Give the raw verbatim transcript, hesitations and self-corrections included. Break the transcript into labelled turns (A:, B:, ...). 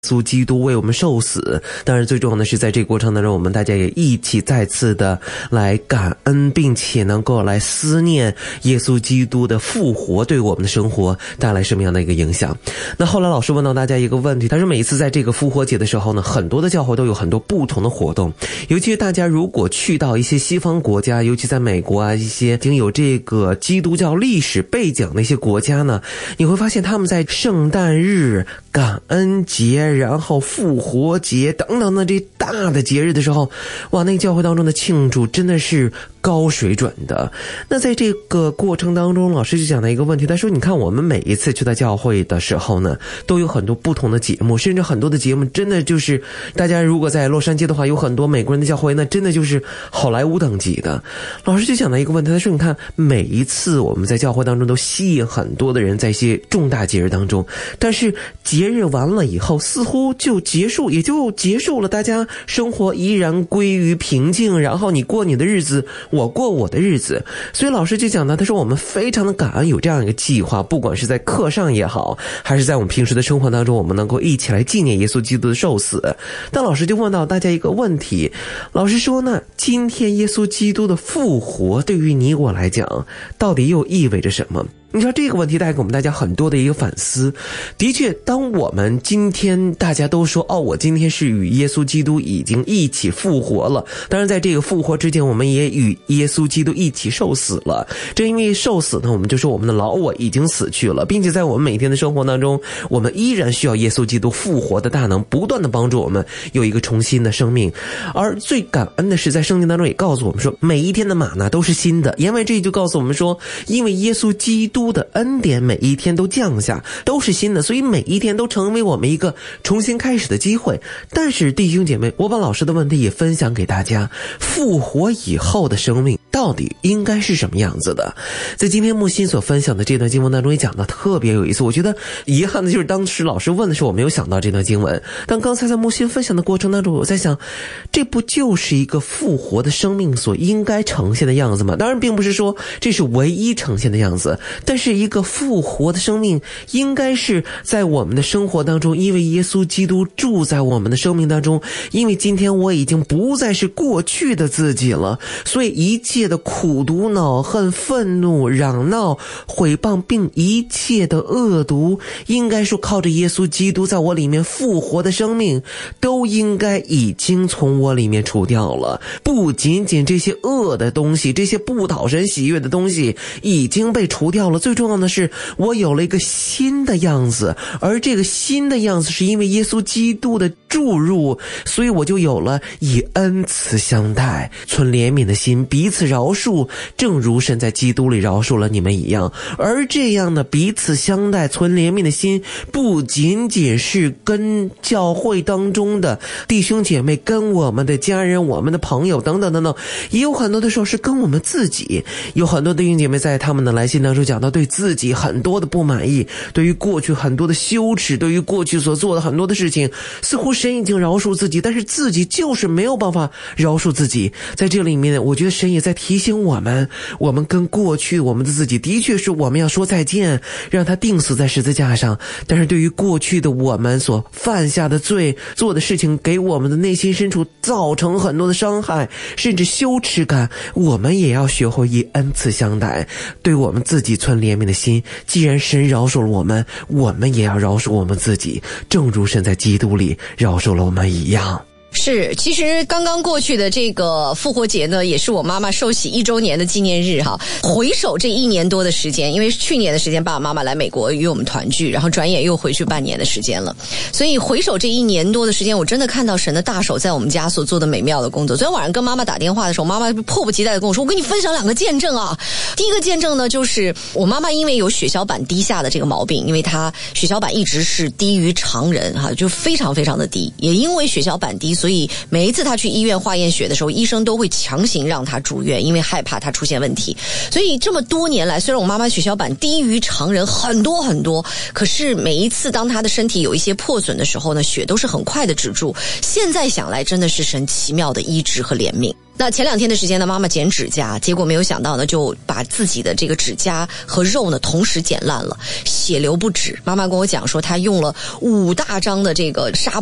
A: 耶稣基督为我们受死。当然最重要的是在这个过程当中，我们大家也一起再次的来感恩，并且能够来思念耶稣基督的复活对我们的生活带来什么样的一个影响。那后来老师问到大家一个问题，他说每一次在这个复活节的时候呢，很多的教会都有很多不同的活动，尤其是大家如果去到一些西方国家，尤其在美国啊，一些已经有这个基督教历史背景的一些国家呢，你会发现他们在圣诞日、感恩节，然后复活节等等的这大的节日的时候，哇，那个教会当中的庆祝真的是高水准的。那在这个过程当中，老师就讲了一个问题，他说你看我们每一次去到教会的时候呢，都有很多不同的节目，甚至很多的节目真的就是大家如果在洛杉矶的话，有很多美国人的教会，那真的就是好莱坞等级的。老师就讲了一个问题，他说你看每一次我们在教会当中都吸引很多的人在一些重大节日当中，但是节日完了以后似乎就结束，也就结束了，大家生活依然归于平静，然后你过你的日子，我过我的日子。所以老师就讲到，他说我们非常的感恩有这样一个计划，不管是在课上也好，还是在我们平时的生活当中，我们能够一起来纪念耶稣基督的受死。但老师就问到大家一个问题，老师说呢，今天耶稣基督的复活对于你我来讲到底又意味着什么？你知道这个问题带给我们大家很多的一个反思。的确，当我们今天大家都说哦，我今天是与耶稣基督已经一起复活了，当然在这个复活之前我们也与耶稣基督一起受死了。正因为受死呢，我们就说我们的老我已经死去了，并且在我们每天的生活当中，我们依然需要耶稣基督复活的大能不断的帮助我们有一个重新的生命。而最感恩的是在圣经当中也告诉我们说，每一天的玛纳都是新的，因为这就告诉我们说，因为耶稣基督的恩典每一天都降下，都是新的，所以每一天都成为我们一个重新开始的机会。但是弟兄姐妹，我把老师的问题也分享给大家，复活以后的生命到底应该是什么样子的？在今天木心所分享的这段经文当中也讲的特别有意思，我觉得遗憾的就是当时老师问的时候我没有想到这段经文，但刚才在木心分享的过程当中，我在想，这不就是一个复活的生命所应该呈现的样子吗？当然并不是说这是唯一呈现的样子，但是一个复活的生命应该是在我们的生活当中，因为耶稣基督住在我们的生命当中，因为今天我已经不再是过去的自己了，所以一切的苦毒、恼恨、愤怒、嚷闹、毁谤并一切的恶毒，应该说靠着耶稣基督在我里面复活的生命，都应该已经从我里面除掉了。不仅仅这些恶的东西，这些不讨神喜悦的东西已经被除掉了，最重要的是我有了一个新的样子，而这个新的样子是因为耶稣基督的注入，所以我就有了以恩慈相待、存怜悯的心，彼此饶恕，正如神在基督里饶恕了你们一样。而这样的彼此相待、存怜悯的心，不仅仅是跟教会当中的弟兄姐妹、跟我们的家人、我们的朋友等等等等，也有很多的时候是跟我们自己。有很多弟兄姐妹在他们的来信当中讲到对自己很多的不满意，对于过去很多的羞耻，对于过去所做的很多的事情，似乎神已经饶恕自己，但是自己就是没有办法饶恕自己。在这里面，我觉得神也在提醒我们，我们跟过去我们的自己的确是我们要说再见，让他钉死在十字架上。但是对于过去的我们所犯下的罪、做的事情，给我们的内心深处造成很多的伤害，甚至羞耻感，我们也要学会以恩慈相待，对我们自己存怜悯的心。既然神饶恕了我们，我们也要饶恕我们自己，正如神在基督里饶恕了我们一样。
B: 是，其实刚刚过去的这个复活节呢，也是我妈妈受洗一周年的纪念日哈。回首这一年多的时间，因为去年的时间爸爸妈妈来美国与我们团聚，然后转眼又回去半年的时间了，所以回首这一年多的时间，我真的看到神的大手在我们家所做的美妙的工作。昨天晚上跟妈妈打电话的时候，妈妈迫不及待的跟我说，我跟你分享两个见证啊。第一个见证呢，就是我妈妈因为有血小板低下的这个毛病，因为她血小板一直是低于常人哈，就非常非常的低，也因为血小板低， 所以每一次他去医院化验血的时候，医生都会强行让他住院，因为害怕他出现问题。所以这么多年来，虽然我妈妈血小板低于常人很多很多，可是每一次当她的身体有一些破损的时候呢，血都是很快的止住。现在想来真的是神奇妙的医治和怜悯。那前两天的时间呢，妈妈剪指甲，结果没有想到呢，就把自己的这个指甲和肉呢同时剪烂了，血流不止。妈妈跟我讲说，她用了五大张的这个纱